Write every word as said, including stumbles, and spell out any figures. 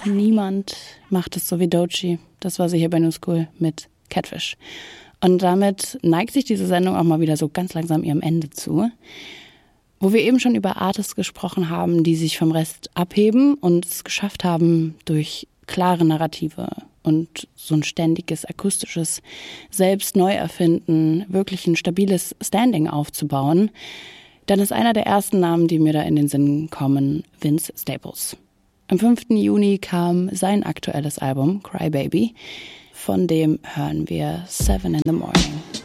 niemand macht es so wie Doechii. Das war sie hier bei New School mit Catfish. Und damit neigt sich diese Sendung auch mal wieder so ganz langsam ihrem Ende zu. Wo wir eben schon über Artists gesprochen haben, die sich vom Rest abheben und es geschafft haben, durch klare Narrative und so ein ständiges akustisches Selbst-Neu-Erfinden wirklich ein stabiles Standing aufzubauen, dann ist einer der ersten Namen, die mir da in den Sinn kommen, Vince Staples. Am fünften Juni kam sein aktuelles Album Cry Baby, von dem hören wir Seven in the Morning.